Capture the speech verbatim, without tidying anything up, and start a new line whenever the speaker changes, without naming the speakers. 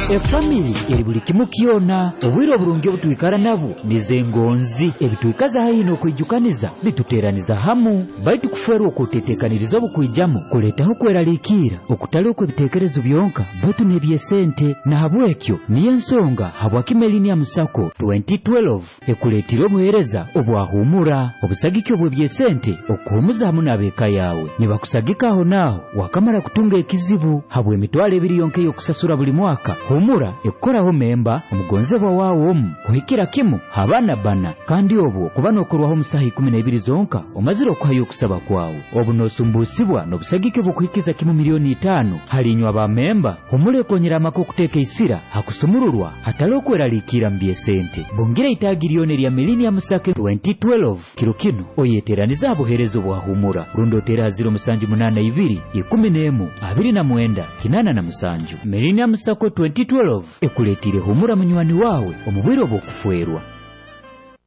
Efamili eri buli kimu kyona obwire obulungi obutwikara nabo nizengonzi ebitwikaza hayino okwijukaniza bituteraniza hamu baitu kuferwa okutetekaniriza obukwijamu kuletaho kweralikira okutali okwebitekerezo byonka baitu nebyesente na habwekyo niyo ensonga habwaki Millennium Sacco twenty twelve ekuletira obuhereza obwahumura obusagikyo bwebyesente okuhumuza hamu n'abeeka yawe nibakusagikaho naho wakamara kutunga ekizibu habwe emitwalo ebiri yonka y'okusasura buli mwaka humura ekoraho memba omugonzebwa wawo omu kuhikira kimu habana bana kandi obwo kuba nokorwaho musaha kumi na ibiri zonka omazire okuhayo okusaba kwawe obu nosumbusibwa n'obusagike bw'okuhikiza kimu miliyoni itaano halinywa ba memba humura ekonyera amaka okuteeka isira hakusumururwa hatali okweralikira mu byesente bongera itaagi lyona erya Millennium Sacco twenty twelve kiro kino oyeteraniza obuherezo bwa humura rundotera ziro musanju munana ibiri ikumi n'emu abiri na mwenda kinana na musanju Millennium Sacco twenty twelve ekuletire humura munywani wawe omubwire obw'okufwerwa.